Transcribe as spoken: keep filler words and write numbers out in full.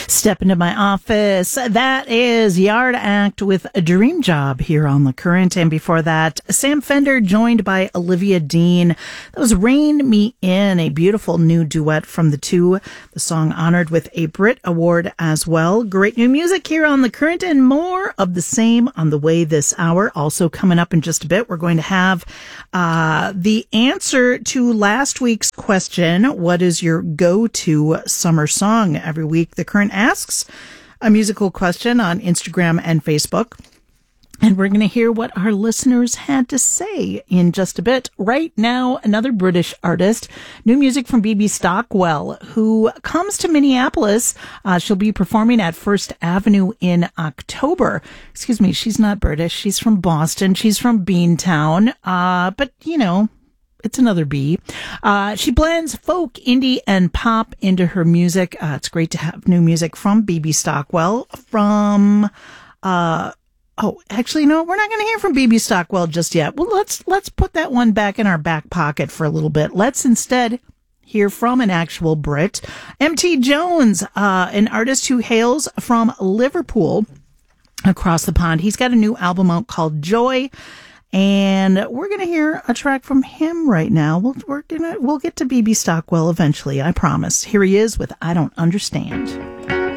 Step into my office. That is Yard Act with a Dream Job here on The Current. And before that, Sam Fender joined by Olivia Dean. That was Rain Me In, a beautiful new duet from the two. The song honored with a Brit Award as well. Great new music here on The Current and more of the same on the way this hour. Also coming up in just a bit, we're going to have uh, the answer to last week's question. What is your go-to summer song? Every week, The Current asks a musical question on Instagram and Facebook. And we're going to hear what our listeners had to say in just a bit. Right now, another British artist, new music from B B Stockwell, who comes to Minneapolis. Uh, she'll be performing at First Avenue in October. Excuse me, she's not British. She's from Boston. She's from Beantown. Uh, but, you know, it's another B. Uh, she blends folk, indie, and pop into her music. Uh, it's great to have new music from B B Stockwell. From, uh, oh, actually, no, we're not going to hear from B B Stockwell just yet. Well, let's, let's put that one back in our back pocket for a little bit. Let's instead hear from an actual Brit. M T Jones, uh, an artist who hails from Liverpool across the pond. He's got a new album out called Joy. And we're going to hear a track from him right now. We'll, we're gonna, we'll get to B B Stockwell eventually, I promise. Here he is with I Don't Understand.